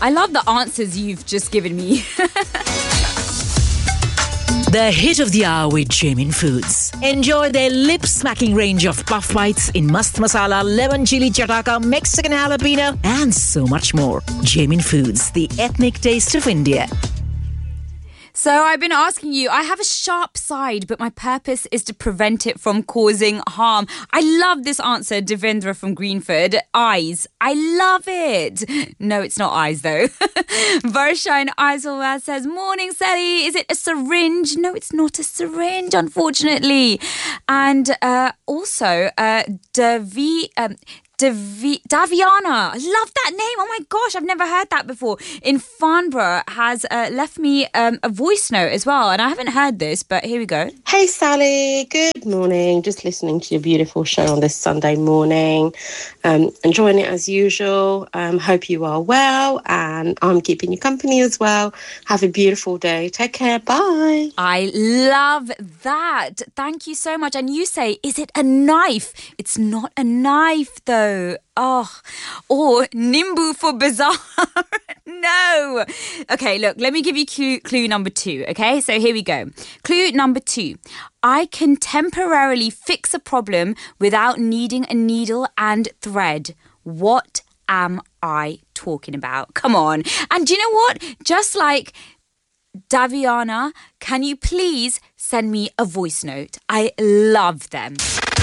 I love the answers you've just given me. The hit of the hour with Jamin Foods. Enjoy their lip-smacking range of puff bites in mast masala, lemon chili chataka, Mexican jalapeno, and so much more. Jamin Foods, the ethnic taste of India. So I've been asking you, I have a sharp side, but my purpose is to prevent it from causing harm. I love this answer, Devendra from Greenford. Eyes. I love it. No, it's not eyes though. Varsha in Isleworth says, morning Sally, is it a syringe? No, it's not a syringe, unfortunately. And also, Daviana, I love that name. Oh my gosh, I've never heard that before. In Farnborough has left me a voice note as well. And I haven't heard this, but here we go. Hey Sally, good morning. Just listening to your beautiful show on this Sunday morning. Enjoying it as usual. Hope you are well and I'm keeping you company as well. Have a beautiful day. Take care. Bye. I love that. Thank you so much. And you say, is it a knife? It's not a knife though. Oh, or Nimbu for bizarre. No. Okay, look, let me give you clue number 2, okay? So here we go. Clue number 2. I can temporarily fix a problem without needing a needle and thread. What am I talking about? Come on. And do you know what? Just like Daviana, can you please send me a voice note? I love them.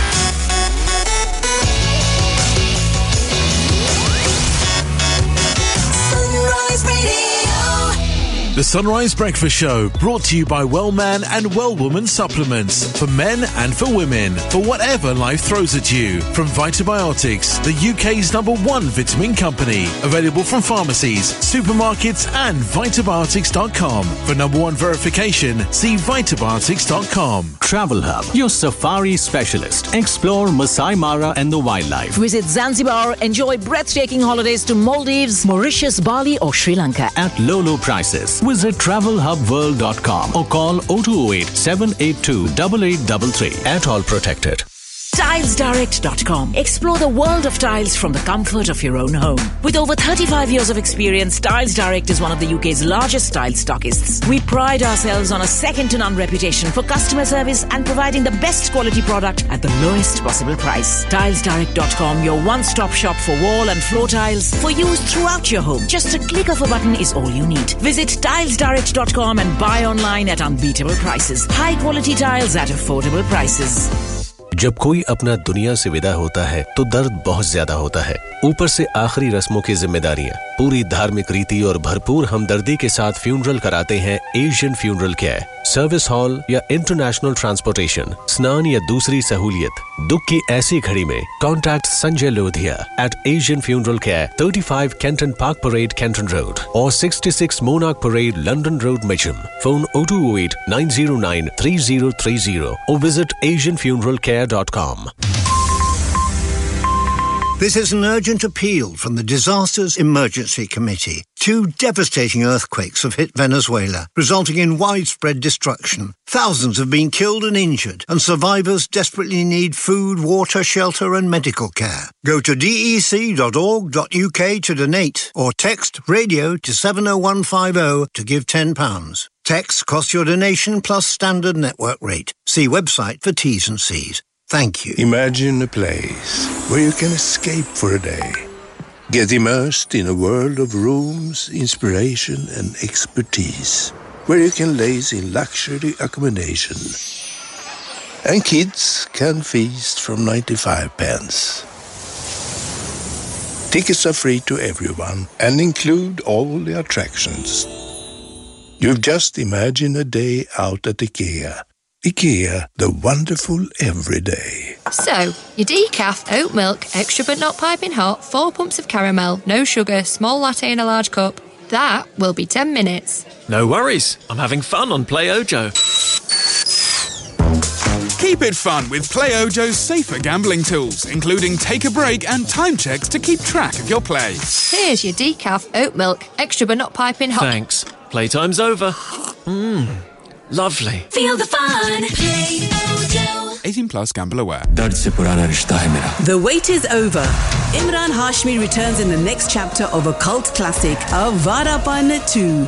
The Sunrise Breakfast Show, brought to you by Wellman and Wellwoman Supplements, for men and for women, for whatever life throws at you. From Vitabiotics, the UK's #1 vitamin company, available from pharmacies, supermarkets and Vitabiotics.com. For #1 verification, see Vitabiotics.com. Travel Hub, your safari specialist. Explore Masai Mara and the wildlife. Visit Zanzibar, enjoy breathtaking holidays to Maldives, Mauritius, Bali or Sri Lanka. At low prices. Visit travelhubworld.com or call 0208 782 8833. At all protected. TilesDirect.com. Explore the world of tiles from the comfort of your own home. With over 35 years of experience, Tiles Direct is one of the UK's largest tile stockists. We pride ourselves on a second-to-none reputation for customer service and providing the best quality product at the lowest possible price. TilesDirect.com, your one-stop shop for wall and floor tiles for use throughout your home. Just a click of a button is all you need. Visit TilesDirect.com and buy online at unbeatable prices. High-quality tiles at affordable prices. जब कोई अपना दुनिया से विदा होता है तो दर्द बहुत ज्यादा होता है। ऊपर से आखिरी रस्मों की जिम्मेदारियां, पूरी धार्मिक रीति और भरपूर हमदर्दी के साथ फ्यूनरल कराते हैं Asian funeral care. Service hall या इंटरनेशनल ट्रांसपोर्टेशन, स्नान या दूसरी सहूलियत। दुख की ऐसी घड़ी में contact Sanjay Lodhia eight Asian funeral care, 35 Kenton Park Parade, Kenton Road, or 66 Monarch Parade, London Road, Mitcham. Phone 0208 909 3030 or visit asianfuneralcare.com. This is an urgent appeal from the Disasters Emergency Committee. 2 devastating earthquakes have hit Venezuela, resulting in widespread destruction. Thousands have been killed and injured, and survivors desperately need food, water, shelter and medical care. Go to dec.org.uk to donate, or text radio to 70150 to give £10. Texts cost your donation plus standard network rate. See website for T's and C's. Thank you. Imagine a place where you can escape for a day. Get immersed in a world of rooms, inspiration and expertise. Where you can laze in luxury accommodation. And kids can feast from 95 pence. Tickets are free to everyone and include all the attractions. You've just imagined a day out at IKEA. IKEA, the wonderful everyday. So, your decaf, oat milk, extra but not piping hot, 4 pumps of caramel, no sugar, small latte in a large cup. That will be 10 minutes. No worries. I'm having fun on Play Ojo. Keep it fun with Play Ojo's safer gambling tools, including take a break and time checks to keep track of your play. Here's your decaf, oat milk, extra but not piping hot. Thanks. Playtime's over. Lovely. Feel the fun. Play Ojo. 18 plus, gamble aware. The wait is over. Imran Hashmi returns in the next chapter of a cult classic, Avarapan 2.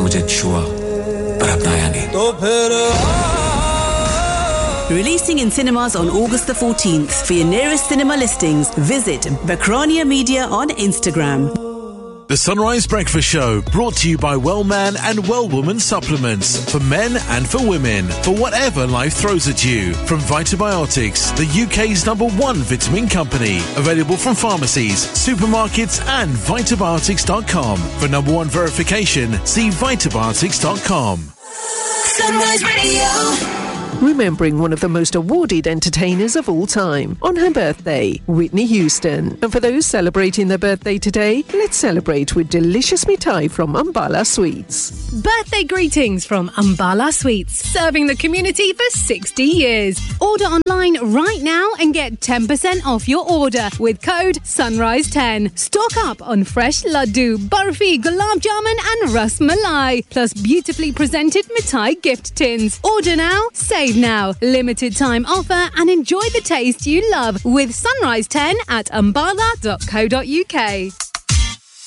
Releasing in cinemas on August the 14th. For your nearest cinema listings, visit Vakronia Media on Instagram. The Sunrise Breakfast Show, brought to you by Wellman and Wellwoman Supplements, for men and for women, for whatever life throws at you. From Vitabiotics, the UK's #1 vitamin company. Available from pharmacies, supermarkets and Vitabiotics.com. For #1 verification, see Vitabiotics.com. Sunrise Radio. Remembering one of the most awarded entertainers of all time. On her birthday, Whitney Houston. And for those celebrating their birthday today, let's celebrate with delicious mithai from Ambala Sweets. Birthday greetings from Ambala Sweets, serving the community for 60 years. Order online right now and get 10% off your order with code SUNRISE10. Stock up on fresh laddu, barfi, gulab jamun and ras malai, plus beautifully presented mithai gift tins. Order now, save now. Limited time offer and enjoy the taste you love with Sunrise 10 at ambala.co.uk.